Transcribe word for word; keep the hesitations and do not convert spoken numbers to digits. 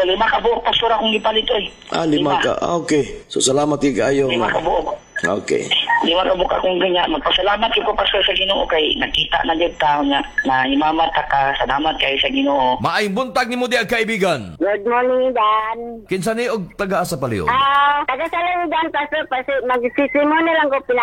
O, lima ka buok pastor akong ipalito eh. Ah, lima, ka. Ah, okay. So, salamat kayo. Lima ka buok. Okay. Lima ka buok akong ganyan. Magpasalamat ko pastor sa Ginoo kay nakita na dyan tao nga na imamata ka. Salamat kayo sa Ginoo. Maayong buntag ni mo di ang kaibigan. Good morning, Dan. Kinsa ni og taga-asa paliw? Ah, taga sa lang, Dan, pastor, kasi magsisimon na lang ko pila